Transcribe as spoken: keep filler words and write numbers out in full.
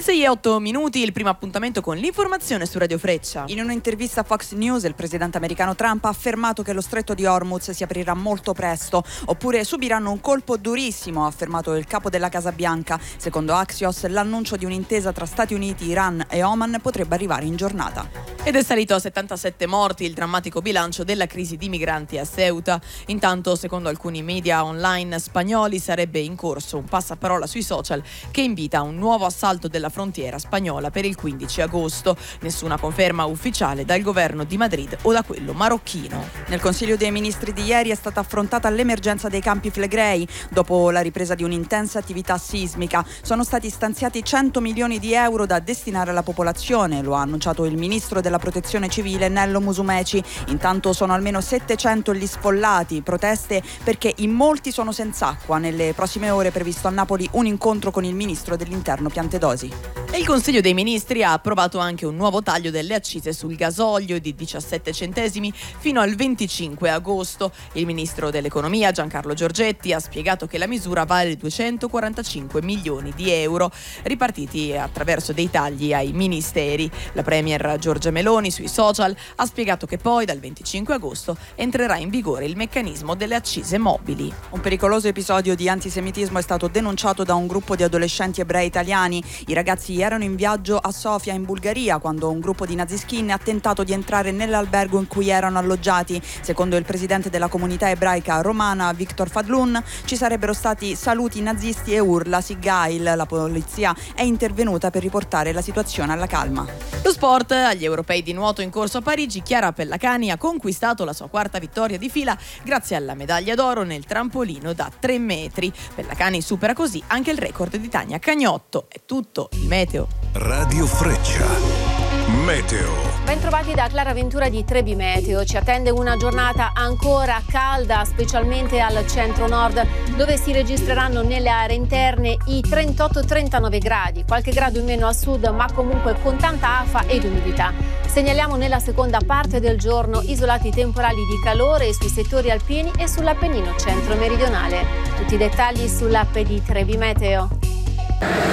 sei e otto minuti, il primo appuntamento con l'informazione su Radio Freccia. In un'intervista a Fox News il presidente americano Trump ha affermato che lo stretto di Hormuz si aprirà molto presto, oppure subiranno un colpo durissimo, ha affermato il capo della Casa Bianca. Secondo Axios, l'annuncio di un'intesa tra Stati Uniti, Iran e Oman potrebbe arrivare in giornata. Ed è salito a settantasette morti il drammatico bilancio della crisi di migranti a Ceuta. Intanto, secondo alcuni media online spagnoli, sarebbe in corso un passaparola sui social che invita a un nuovo assalto della frontiera spagnola per il quindici agosto. Nessuna conferma ufficiale dal governo di Madrid o da quello marocchino. Nel Consiglio dei Ministri di ieri è stata affrontata l'emergenza dei Campi Flegrei. Dopo la ripresa di un'intensa attività sismica, sono stati stanziati cento milioni di euro da destinare alla popolazione, lo ha annunciato il ministro della Protezione Civile Nello Musumeci. Intanto sono almeno settecento gli sfollati, proteste perché in molti sono senza acqua. Nelle prossime ore è previsto a Napoli un incontro con il ministro dell'Interno Piantedosi. E il Consiglio dei Ministri ha approvato anche un nuovo taglio delle accise sul gasolio di diciassette centesimi fino al venticinque agosto. Il ministro dell'Economia Giancarlo Giorgetti ha spiegato che la misura vale duecentoquarantacinque milioni di euro ripartiti attraverso dei tagli ai ministeri. La premier Giorgia Meloni sui social ha spiegato che poi dal venticinque agosto entrerà in vigore il meccanismo delle accise mobili. Un pericoloso episodio di antisemitismo è stato denunciato da un gruppo di adolescenti ebrei italiani. I ragazzi erano in viaggio a Sofia in Bulgaria quando un gruppo di naziskin ha tentato di entrare nell'albergo in cui erano alloggiati. Secondo il presidente della comunità ebraica romana Victor Fadlun ci sarebbero stati saluti nazisti e urla Sigail. La polizia è intervenuta per riportare la situazione alla calma. Lo sport, agli europei di nuoto in corso a Parigi, Chiara Pellacani ha conquistato la sua quarta vittoria di fila grazie alla medaglia d'oro nel trampolino da tre metri. Pellacani supera così anche il record di Tania Cagnotto. È tutto, il meteo. Radio Freccia. Meteo. Bentrovati da Clara Ventura di Trebi Meteo. Ci attende una giornata ancora calda, specialmente al centro-nord, dove si registreranno nelle aree interne i trentotto trentanove gradi, qualche grado in meno a sud, ma comunque con tanta afa ed umidità. Segnaliamo nella seconda parte del giorno isolati temporali di calore sui settori alpini e sull'Appennino centro-meridionale. Tutti i dettagli sull'app di Trebi Meteo.